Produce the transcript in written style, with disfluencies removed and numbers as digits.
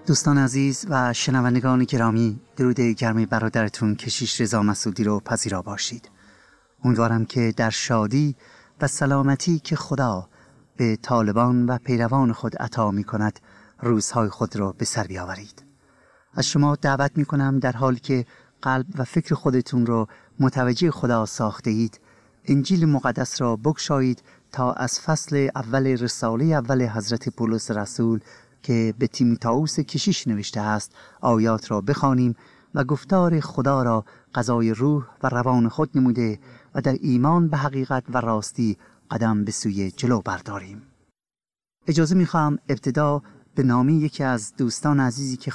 دوستان عزیز و شنوندگان گرامی، درود گرمی برادرتون کشیش رضا مسعودی رو پذیرا باشید. امیدوارم که در شادی و سلامتی که خدا به طالبان و پیروان خود عطا می کند روزهای خود رو به سر بیاورید. از شما دعوت می کنم در حالی که قلب و فکر خودتون رو متوجه خدا ساخته اید، انجیل مقدس را بگشایید تا از فصل اول رساله اول حضرت پولس رسول که به تیموتائوس کشیش نوشته است آیات را بخوانیم و گفتار خدا را غذای روح و روان خود نموده و در ایمان به حقیقت و راستی قدم به سوی جلو برداریم. اجازه می‌خوام ابتدا به نام یکی از دوستان عزیزی که